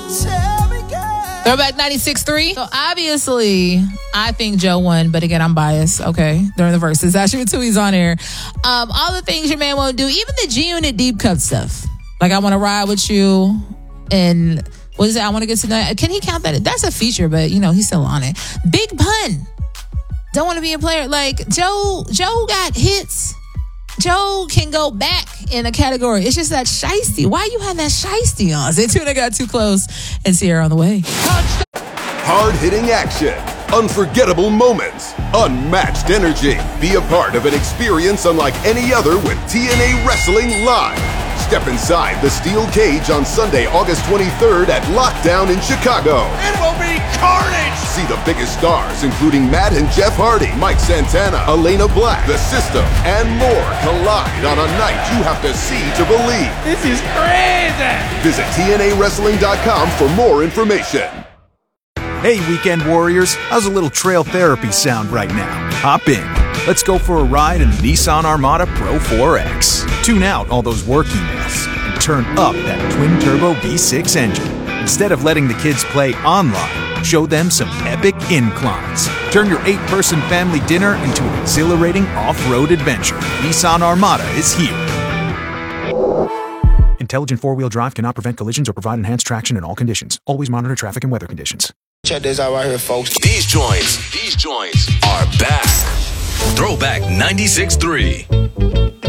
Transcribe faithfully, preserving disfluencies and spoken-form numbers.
Throwback ninety-six three. So obviously, I think Joe won, but again, I'm biased, okay, during the verses. That's your two he's on air. Um, all the things your man won't do, even the G-Unit deep cut stuff. Like, I want to ride with you, and what is it? I want to get to know. Can he count that? That's a feature, but, you know, he's still on it. Big Pun. Don't want to be a player. Like, Joe, Joe got hits. Joe can go back in a category. It's just that shiesty. Why you have that shiesty on? Zaytuna got too close, and Sierra on the way. Hard-hitting action, unforgettable moments, unmatched energy. Be a part of an experience unlike any other with T N A Wrestling Live. Step inside the steel cage on Sunday, August twenty-third at Lockdown in Chicago. It will be carnage! See the biggest stars, including Matt and Jeff Hardy, Mike Santana, Elena Black, The System, and more collide on a night you have to see to believe. This is crazy! Visit T N A wrestling dot com for more information. Hey, Weekend Warriors, how's a little trail therapy sound right now? Hop in. Let's go for a ride in the Nissan Armada Pro four X. Tune out all those work emails and turn up that twin-turbo V six engine. Instead of letting the kids play online, show them some epic inclines. Turn your eight-person family dinner into an exhilarating off-road adventure. Nissan Armada is here. Intelligent four-wheel drive cannot prevent collisions or provide enhanced traction in all conditions. Always monitor traffic and weather conditions. Check this out right here, folks. These joints, these joints are back. Throwback ninety-six three.